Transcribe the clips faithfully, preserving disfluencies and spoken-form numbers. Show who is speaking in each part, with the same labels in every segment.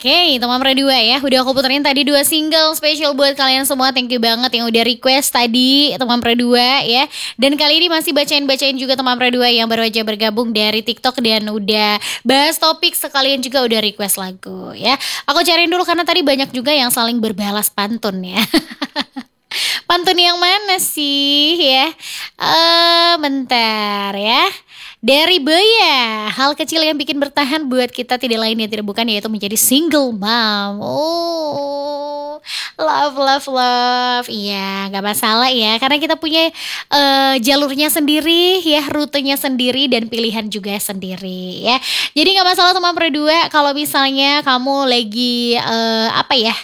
Speaker 1: Oke, teman Perdua ya. Udah aku puterin tadi dua single spesial buat kalian semua. Thank you banget yang udah request tadi teman Perdua ya. Dan kali ini masih bacain-bacain juga teman Perdua yang baru aja bergabung dari TikTok dan udah bahas topik, sekalian juga udah request lagu ya. Aku cariin dulu karena tadi banyak juga yang saling berbalas pantun ya. Pantun yang mana sih ya? Eh, bentar ya. Dari Bea, hal kecil yang bikin bertahan buat kita tidak lain ya tidak bukan yaitu menjadi single mom. Oh, love love love. Iya, nggak masalah ya karena kita punya eh, jalurnya sendiri ya, rutenya sendiri dan pilihan juga sendiri ya. Jadi nggak masalah teman berdua kalau misalnya kamu lagi eh, apa ya?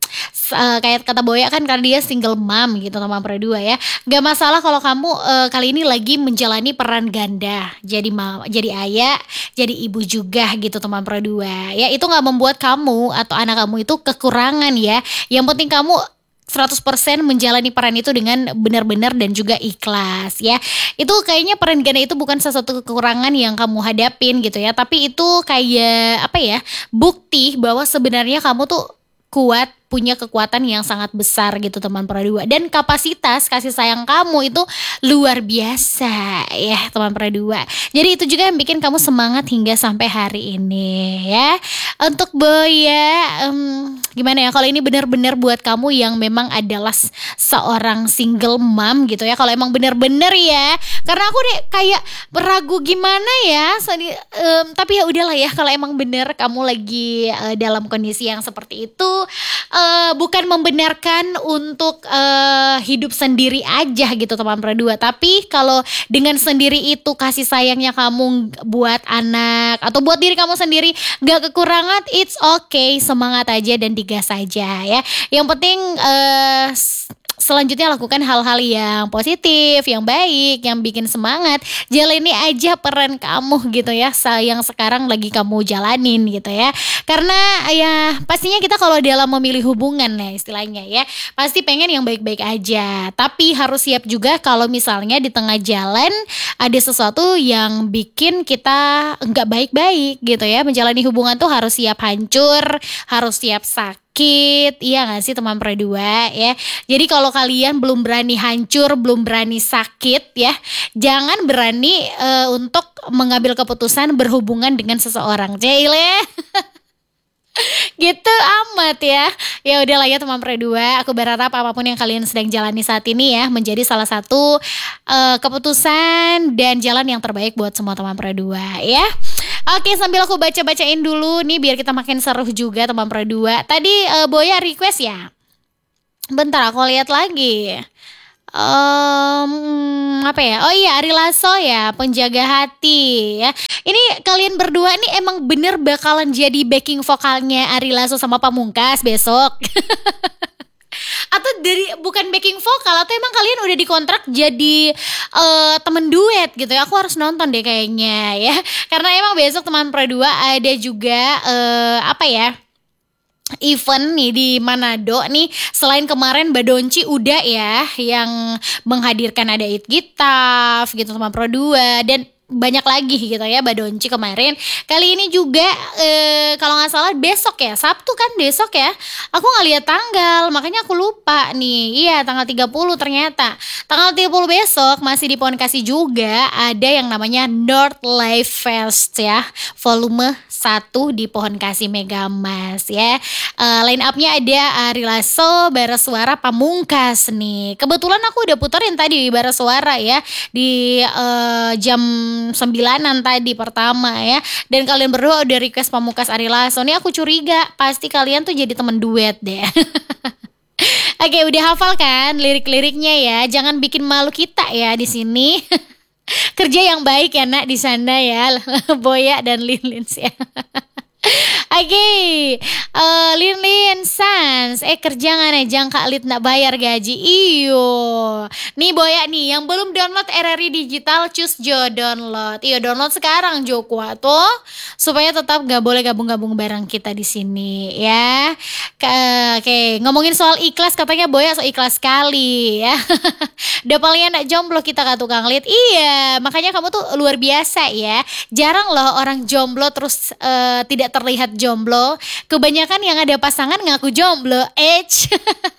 Speaker 1: Uh, kayak kata Boya kan karena dia single mom gitu teman berdua ya. Gak masalah kalau kamu uh, kali ini lagi menjalani peran ganda. Jadi ma- jadi ayah, jadi ibu juga gitu teman berdua. Ya itu gak membuat kamu atau anak kamu itu kekurangan ya. Yang penting kamu seratus persen menjalani peran itu dengan benar-benar dan juga ikhlas ya. Itu kayaknya peran ganda itu bukan sesuatu kekurangan yang kamu hadapin gitu ya. Tapi itu kayak apa ya, bukti bahwa sebenarnya kamu tuh kuat, punya kekuatan yang sangat besar gitu teman Perdua. Dan kapasitas kasih sayang kamu itu luar biasa ya teman Perdua. Jadi itu juga yang bikin kamu semangat hingga sampai hari ini ya. Untuk Boya um, gimana ya, kalau ini benar-benar buat kamu yang memang adalah seorang single mom gitu ya. Kalau emang benar-benar ya, karena aku deh kayak ragu gimana ya um, tapi ya udahlah ya, kalau emang benar kamu lagi uh, dalam kondisi yang seperti itu, uh, bukan membenarkan untuk uh, hidup sendiri aja gitu teman Perdua. Tapi kalau dengan sendiri itu kasih sayangnya kamu buat anak atau buat diri kamu sendiri gak kekurangan, it's okay, semangat aja dan digas aja ya. Yang penting uh, selanjutnya lakukan hal-hal yang positif, yang baik, yang bikin semangat. Jalani aja peran kamu gitu ya, yang sekarang lagi kamu jalanin gitu ya. Karena ya pastinya kita kalau dalam memilih hubungan ya istilahnya ya, pasti pengen yang baik-baik aja. Tapi harus siap juga kalau misalnya di tengah jalan ada sesuatu yang bikin kita nggak baik-baik gitu ya. Menjalani hubungan tuh harus siap hancur, harus siap sakit. Iya gak sih teman Perdua ya. Jadi kalau kalian belum berani hancur, belum berani sakit ya, jangan berani uh, untuk mengambil keputusan berhubungan dengan seseorang. Cile gitu amat ya. Ya udahlah ya teman Perdua, aku berharap apapun yang kalian sedang jalani saat ini ya menjadi salah satu uh, keputusan dan jalan yang terbaik buat semua teman Perdua ya. Oke, sambil aku baca-bacain dulu nih biar kita makin seru juga teman Perdua. Tadi uh, Boya request ya. Bentar aku lihat lagi. Um, apa ya? Oh iya, Ari Lasso ya, penjaga hati ya. Ini kalian berdua nih emang bener bakalan jadi backing vokalnya Ari Lasso sama Pamungkas besok. Atau dari bukan backing vokal, atau emang kalian udah dikontrak jadi uh, temen duet gitu ya. Aku harus nonton deh kayaknya ya. Karena emang besok teman Perdua ada juga uh, apa ya, event nih di Manado nih. Selain kemarin Badonci udah ya yang menghadirkan, ada It Gitaf gitu teman Perdua, dan banyak lagi gitu ya Badonci kemarin. Kali ini juga eh, kalau nggak salah besok ya, Sabtu kan besok ya. Aku nggak lihat tanggal, makanya aku lupa nih. Iya tanggal tiga puluh ternyata. Tanggal tiga puluh besok masih di Pohon Kasih juga ada yang namanya North Life Fest ya, volume satu di Pohon Kasih Megamas ya. Uh, line up-nya ada Ari Lasso, Bara Suara, Pamungkas nih. Kebetulan aku udah puterin tadi Bara Suara ya di uh, jam sembilanan tadi pertama ya. Dan kalian berdua udah request Pamungkas, Ari Lasso. Nih aku curiga pasti kalian tuh jadi temen duet deh. Oke, udah hafal kan lirik-liriknya ya. Jangan bikin malu kita ya di sini. Kerja yang baik ya nak di sana ya. Boya dan Lilins ya. Oke, okay. uh, Lin Lin Sans, eh kerja nggak nih, jangka lit nak bayar gaji, iyo. Nih Boya nih, yang belum download R R I Digital, cus Jo download, iyo download sekarang Jo kuat tuh, supaya tetap gak boleh gabung-gabung bareng kita di sini ya. Oke, okay. Ngomongin soal ikhlas, katanya Boya so ikhlas sekali ya. Udah paling enak jomblo kita kak tukang lit, iya. Makanya kamu tuh luar biasa ya, jarang loh orang jomblo terus uh, tidak terlihat jomblo jomblo. Kebanyakan yang ada pasangan ngaku jomblo. Eits.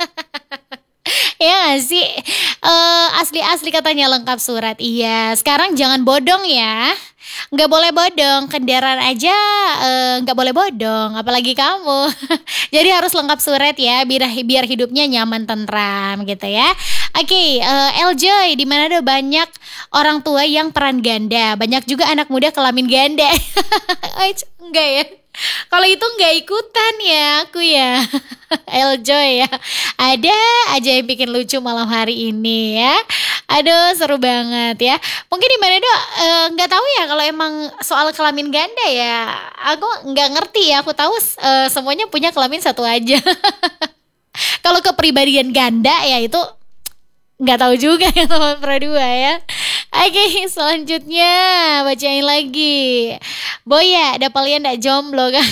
Speaker 1: Ya gak sih? Eh, asli-asli katanya lengkap surat. Iya, sekarang jangan bodong ya. Nggak boleh bodong, kendaraan aja eh, nggak boleh bodong, apalagi kamu. Jadi harus lengkap surat ya, biar biar hidupnya nyaman tentram gitu ya. Oke, eh, Eljoy, di mana ada banyak orang tua yang peran ganda, banyak juga anak muda kelamin ganda. Eits, enggak ya? Kalau itu nggak ikutan ya aku ya. Eljoy ya. Ada aja yang bikin lucu malam hari ini ya. Aduh seru banget ya. Mungkin di mana dok eh, nggak tahu ya kalau emang soal kelamin ganda ya. Aku nggak ngerti ya. Aku tahu eh, semuanya punya kelamin satu aja. Kalau kepribadian ganda ya itu nggak tahu juga ya teman dua ya. Oke, selanjutnya bacain lagi. Boya, ada kalian ndak jomblo kan?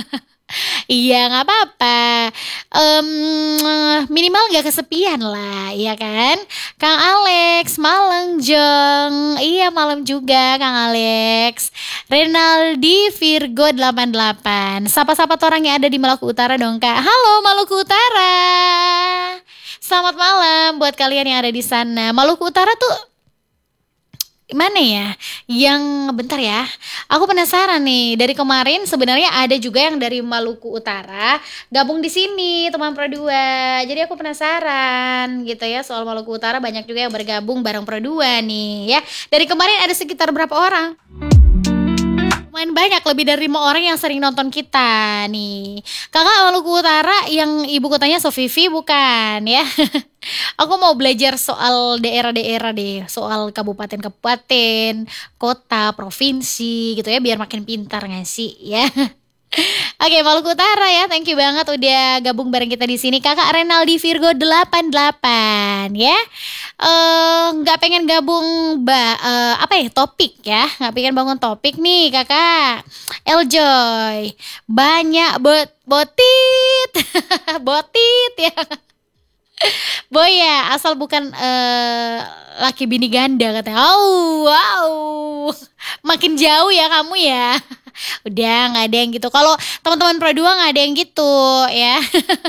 Speaker 1: Iya nggak apa-apa. Em, Minimal nggak kesepian lah, ya kan? Kang Alex, Maleng Jeng, iya malam juga Kang Alex. Renaldi Virgo delapan delapan. Sapa-sapa orang yang ada di Maluku Utara dong kak. Halo Maluku Utara. Selamat malam buat kalian yang ada di sana. Maluku Utara tuh mana ya? Yang bentar ya. Aku penasaran nih. Dari kemarin sebenarnya ada juga yang dari Maluku Utara gabung di sini, teman Produa. Jadi aku penasaran gitu ya soal Maluku Utara, banyak juga yang bergabung bareng Produa nih ya. Dari kemarin ada sekitar berapa orang? Lumayan banyak, lebih dari lima orang yang sering nonton kita nih. Kakak Maluku Utara yang ibu kotanya Sofifi bukan ya? Aku mau belajar soal daerah-daerah deh, soal kabupaten-kabupaten, kota, provinsi gitu ya, biar makin pintar nggak sih ya. Oke, Maluku Utara ya, thank you banget udah gabung bareng kita di sini. Kakak Renaldi Virgo delapan delapan ya. Eh nggak pengen gabung ba eh, apa ya topik ya, nggak pengen bangun topik nih kakak. Eljoy, banyak bot botit, botit ya. Boy ya, asal bukan eh, laki bini ganda katanya. Oh, wow, makin jauh ya kamu ya. Udah nggak ada yang gitu. Kalau teman-teman Pro dua nggak ada yang gitu ya.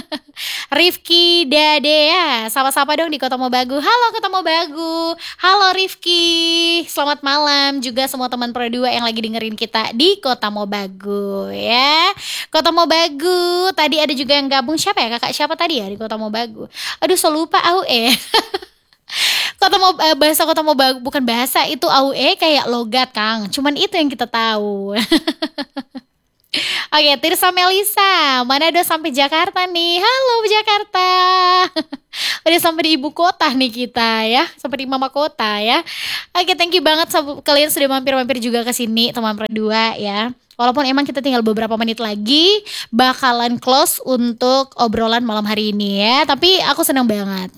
Speaker 1: Rifki Dade ya, sapa-sapa dong di Kota Mobagu. Halo Kota Mobagu. Halo Rifki. Selamat malam juga semua teman Pro dua yang lagi dengerin kita di Kota Mobagu ya. Kota Mobagu. Tadi ada juga yang gabung, siapa ya kakak? Siapa tadi ya di Kota Mobagu? Aduh, so lupa aku eh. Kota mau bahasa Kota Mobagu bukan bahasa itu A U E kayak logat Kang. Cuman itu yang kita tahu. Oke, Tirsa Melisa, mana udah sampai Jakarta nih? Halo Jakarta. Udah sampai di ibu kota nih kita ya, sampai di mama kota ya. Oke, thank you banget kalian sudah mampir-mampir juga ke sini teman Perdua ya. Walaupun emang kita tinggal beberapa menit lagi bakalan close untuk obrolan malam hari ini ya, tapi aku senang banget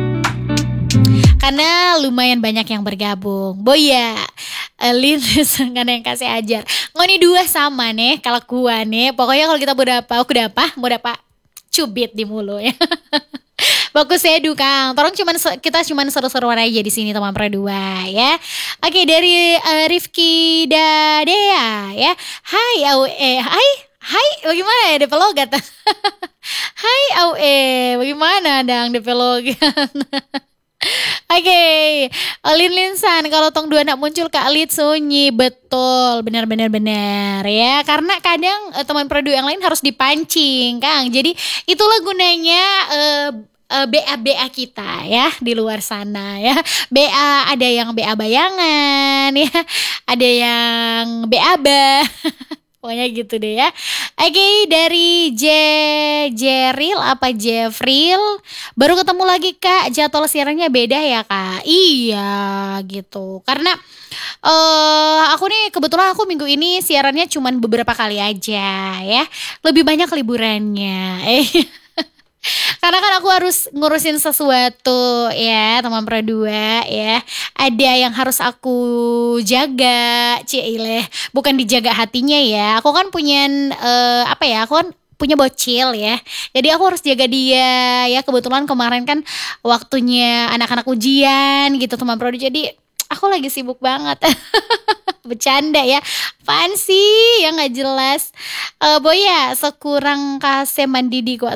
Speaker 1: karena lumayan banyak yang bergabung. Boya, Lin kan yang kasih ajar. Ngoni dua sama nih kalau gua nih. Pokoknya kalau kita mau dapat, aku dapat, mau dapat cubit di mulu ya. Bagus ya Kang. Tolong cuman kita cuman seru-seruan aja di sini teman Perdua ya. Oke, dari uh, Rifki Dadea ya. Hai au eh hai hai bagaimana ya develogat? Hai au eh bagaimana dang develogat? Oke, okay. Lin Linsan, kalau tong dua anak muncul Kak Lid sunyi, betul, benar-benar benar ya. Karena kadang eh, teman Produ yang lain harus dipancing, Kang. Jadi itulah gunanya eh, eh, B A B A kita ya di luar sana ya. B A ada yang B A bayangan ya, ada yang B A B A. Pokoknya gitu deh ya. Oke, okay, dari J Jeril apa Jeffril, baru ketemu lagi Kak, jadwal siarannya beda ya Kak. Iya gitu. Karena uh, aku nih kebetulan aku minggu ini siarannya cuman beberapa kali aja ya. Lebih banyak liburannya. Eh karena kan aku harus ngurusin sesuatu ya teman Produa ya. Ada yang harus aku jaga, Cile. Bukan dijaga hatinya ya. Aku kan punya uh, apa ya? Aku kan punya bocil ya. Jadi aku harus jaga dia ya. Kebetulan kemarin kan waktunya anak-anak ujian gitu teman Produa. Jadi Aku lagi sibuk banget. Bercanda ya. Apaan sih yang gak jelas. Eh Boya, sekurang kase mandidi kok.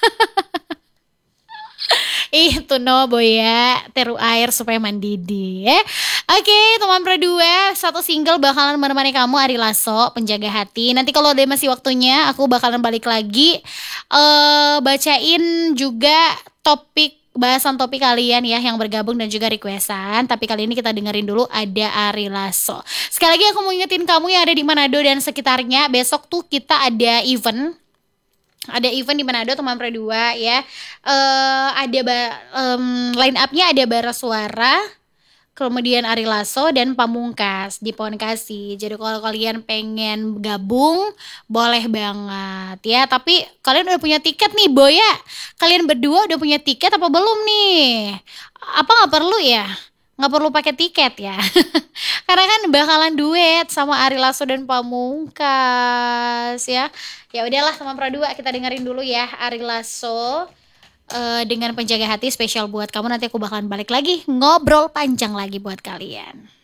Speaker 1: Ih, tuh no Boya, teru air supaya mandidi ya. Oke, teman Pro dua, satu single bakalan menemani kamu Ari Lasso, Penjaga Hati. Nanti kalau ada masih waktunya, aku bakalan balik lagi eh bacain juga topik bahasan topik kalian ya yang bergabung dan juga requestan. Tapi kali ini kita dengerin dulu ada Ari Lasso. Sekali lagi aku mau ingetin kamu yang ada di Manado dan sekitarnya, besok tuh kita ada event ada event di Manado teman Pro dua ya. Eh ada ba- em, line up-nya ada Bara Suara, kemudian Ari Lasso dan Pamungkas di Pohon Kasih. Jadi kalau kalian pengen gabung boleh banget ya. Tapi kalian udah punya tiket nih Boya. Kalian berdua udah punya tiket apa belum nih? Apa nggak perlu ya? Nggak perlu pakai tiket ya. Karena kan bakalan duet sama Ari Lasso dan Pamungkas ya. Ya udahlah teman Pro dua, kita dengerin dulu ya Ari Lasso eh, dengan Penjaga Hati spesial buat kamu. Nanti aku bakalan balik lagi ngobrol panjang lagi buat kalian.